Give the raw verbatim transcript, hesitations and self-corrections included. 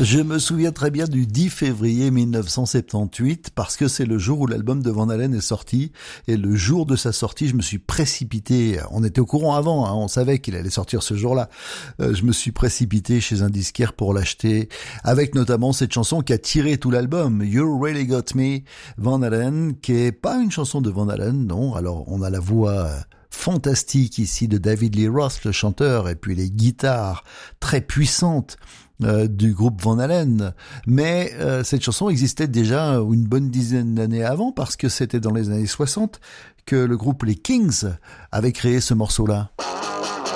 Je me souviens très bien du dix février mille neuf cent soixante-dix-huit parce que c'est le jour où l'album de Van Halen est sorti et le jour de sa sortie, je me suis précipité. On était au courant avant, hein, on savait qu'il allait sortir ce jour-là. Euh, je me suis précipité chez un disquaire pour l'acheter avec notamment cette chanson qui a tiré tout l'album, You Really Got Me, Van Halen, qui est pas une chanson de Van Halen, non. Alors on a la voix fantastique ici de David Lee Roth, le chanteur, et puis les guitares très puissantes euh, du groupe Van Halen. Mais euh, cette chanson existait déjà une bonne dizaine d'années avant, parce que c'était dans les années soixante que le groupe les Kings avait créé ce morceau-là.